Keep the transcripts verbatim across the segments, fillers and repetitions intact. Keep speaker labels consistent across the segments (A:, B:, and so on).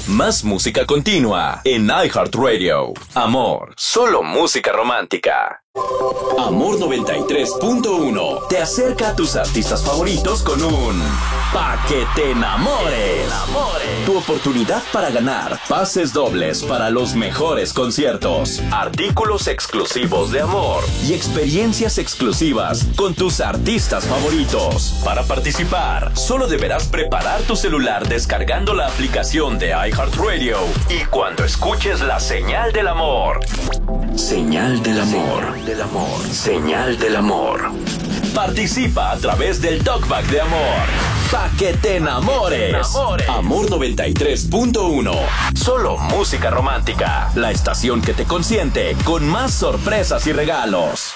A: Más música continua en iHeartRadio. Amor, solo música romántica. Amor noventa y tres punto uno te acerca a tus artistas favoritos con un Pa' que te enamores. Tu oportunidad para ganar pases dobles para los mejores conciertos, artículos exclusivos de Amor y experiencias exclusivas con tus artistas favoritos. Para participar, solo deberás preparar tu celular descargando la aplicación de iHeartRadio y cuando escuches la señal del amor. Señal del amor. Del amor. Señal del amor. Participa a través del talkback de Amor. Pa' que te enamores. enamores. Amor noventa y tres punto uno. Solo música romántica. La estación que te consiente con más sorpresas y regalos.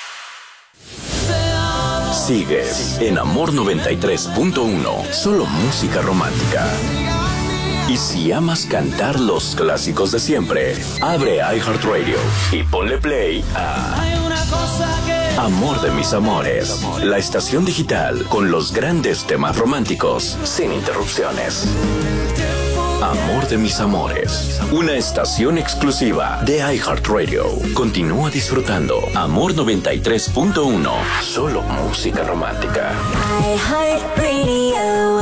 A: Sigues en Amor noventa y tres punto uno. Solo música romántica. Y si amas cantar los clásicos de siempre, abre iHeartRadio y ponle play a Amor de mis amores, la estación digital con los grandes temas románticos, sin interrupciones. Amor de mis amores, una estación exclusiva de iHeartRadio. Continúa disfrutando Amor noventa y tres punto uno, solo música romántica.
B: iHeartRadio.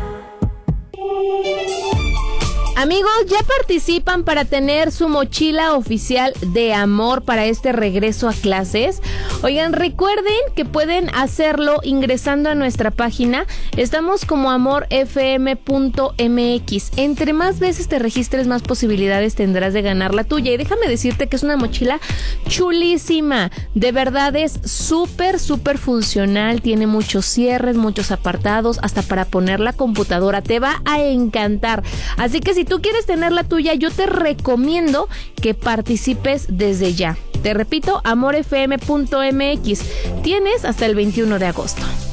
B: Amigos, ya participan para tener su mochila oficial de Amor para este regreso a clases. Oigan, recuerden que pueden hacerlo ingresando a nuestra página. Estamos como amor f m punto m x. Entre más veces te registres, más posibilidades tendrás de ganar la tuya. Y déjame decirte que es una mochila chulísima. De verdad es súper, súper funcional. Tiene muchos cierres, muchos apartados, hasta para poner la computadora. Te va a encantar. Así que si tú quieres tener la tuya, yo te recomiendo que participes desde ya. Te repito, amor f m punto m x. Tienes hasta el veintiuno de agosto.